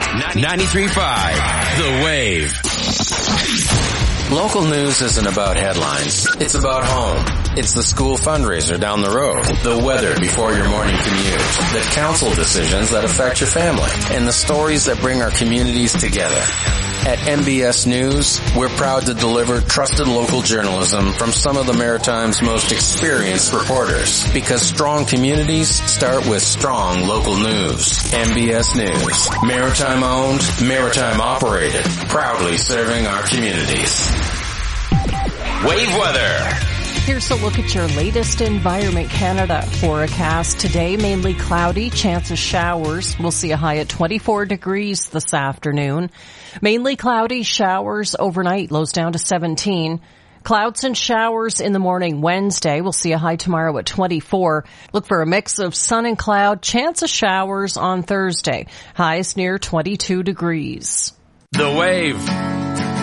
93.5 The Wave. Local news isn't about headlines. It's about home. It's the school fundraiser down the road, the weather before your morning commute, the council decisions that affect your family, and the stories that bring our communities together. At MBS News, we're proud to deliver trusted local journalism from some of the Maritime's most experienced reporters, because strong communities start with strong local news. MBS News, Maritime owned, Maritime operated, proudly serving our communities. Wave weather. Here's a look at your latest Environment Canada forecast. Today, mainly cloudy, chance of showers. We'll see a high at 24 degrees this afternoon. Mainly cloudy, showers overnight, lows down to 17. Clouds and showers in the morning Wednesday. We'll see a high tomorrow at 24. Look for a mix of sun and cloud, chance of showers on Thursday. Highs near 22 degrees. The Wave.